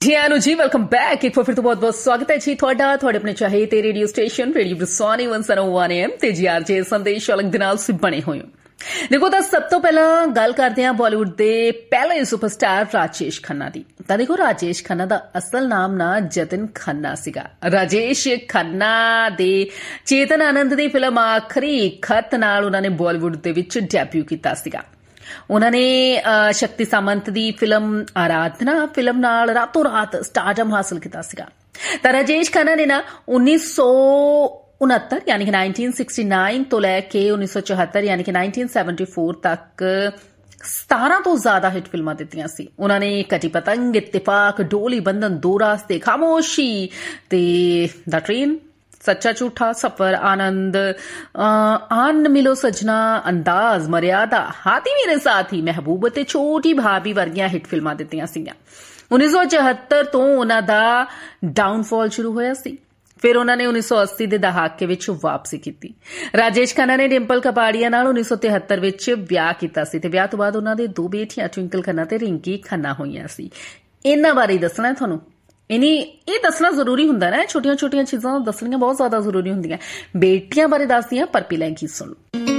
जी welcome back. एक बार फिर तो बहुत बहुत स्वागत है जी ਤੁਹਾਡਾ ਤੁਹਾਡੇ ਆਪਣੇ ਚਾਹੇ ਤੇ ਰੇਡੀਓ ਸਟੇਸ਼ਨ ਰੇਡੀਓ ਬਰਸਾਨੀ 101 AM ਤੇ ਜੀ ਆਰਜੇ ਸੰਦੇਸ਼ ਅਲਗ ਦੇ ਨਾਲ ਤੁਸੀਂ ਬਣੇ ਹੋਏ ਹੋ। ਦੇਖੋ ਤਾਂ ਸਭ ਤੋਂ ਪਹਿਲਾਂ ਗੱਲ ਕਰਦੇ ਹਾਂ ਬਾਲੀਵੁੱਡ ਦੇ ਪਹਿਲੇ ਸੁਪਰਸਟਾਰ ਰਾਜੇਸ਼ ਖੰਨਾ ਦੀ। ਤਾਂ ਦੇਖੋ ਰਾਜੇਸ਼ ਖੰਨਾ ਦਾ ਅਸਲ ਨਾਮ ਨਾ ਜਤਨ ਖੰਨਾ ਸੀਗਾ। ਰਾਜੇਸ਼ ਖੰਨਾ ਦੇ ਚੇਤਨ ਆਨੰਦ ਦੀ ਫਿਲਮ ਆਖਰੀ ਖਤ ਨਾਲ ਉਹਨਾਂ ਨੇ ਬਾਲੀਵੁੱਡ ਦੇ ਵਿੱਚ ਡੈਬਿਊ ਕੀਤਾ ਸੀਗਾ। ਉਹਨਾਂ ਨੇ ਸ਼ਕਤੀ ਸਾਮੰਤ ਦੀ ਫਿਲਮ ਆਰਾਧਨਾ ਫਿਲਮ ਨਾਲ ਰਾਤੋਂ ਰਾਤ ਸਟਾਰਡਮ ਹਾਸਲ ਕੀਤਾ ਸੀਗਾ। ਤਾਂ ਰਾਜੇਸ਼ ਖੰਨਾ ਨੇ ਨਾ 1969 ਯਾਨੀ ਕਿ 1969 ਤੋਂ ਲੈ ਕੇ 1974 ਯਾਨੀ ਕਿ 1974 ਤੱਕ 17 ਤੋਂ ਜ਼ਿਆਦਾ ਹਿੱਟ ਫਿਲਮਾਂ ਦਿੱਤੀਆਂ ਸੀ। ਉਹਨਾਂ ਨੇ ਕਟੀ ਪਤੰਗ, ਇਤਿਫਾਕ, ਡੋਲੀ ਬੰਧਨ, ਦੋ ਰਾਸਤੇ, ਖਾਮੋਸ਼ੀ ਤੇ ਦਾ ਟ੍ਰੇਨ, सच्चा झूठा, सफर, आनंद, आन मिलो सजना, अंदाज, मर्यादा, हाथी मेरे साथी, महबूब ते छोटी भाभी वर्गियां हिट फिल्मां दित्तियां सीगीਆਂ। 1974 ਤੋਂ ਉਹਨਾਂ ਦਾ ਡਾਊਨਫਾਲ ਸ਼ੁਰੂ ਹੋਇਆ ਸੀ। ਫਿਰ ਉਹਨਾਂ ਨੇ 1980 ਦੇ ਦਹਾਕੇ ਵਿੱਚ ਵਾਪਸੀ ਕੀਤੀ। ਰਾਜੇਸ਼ ਖੰਨਾ ਨੇ ਡਿੰਪਲ ਕਪਾੜੀਆ ਨਾਲ 1973 ਵਿੱਚ ਵਿਆਹ ਕੀਤਾ ਸੀ ਤੇ ਵਿਆਹ ਤੋਂ ਬਾਅਦ ਉਹਨਾਂ ਦੇ ਦੋ ਬੇਟੀਆਂ ਟਵਿੰਕਲ ਖੰਨਾ ਤੇ ਰਿੰਕੀ ਖੰਨਾ ਹੋਈਆਂ ਸੀ। ਇਹਨਾਂ ਬਾਰੇ ਦੱਸਣਾ ਤੁਹਾਨੂੰ ਇਹ ਦੱਸਣਾ ਜ਼ਰੂਰੀ ਹੁੰਦਾ ਨਾ, ਛੋਟੀਆਂ ਛੋਟੀਆਂ ਚੀਜ਼ਾਂ ਦੱਸਣੀਆਂ ਬਹੁਤ ਜ਼ਿਆਦਾ ਜ਼ਰੂਰੀ ਹੁੰਦੀਆਂ। ਬੇਟੀਆਂ ਬਾਰੇ ਦੱਸਦੀਆਂ ਪਰ ਪਹਿਲਾਂ ਕੀ ਸੁਣ ਲਓ।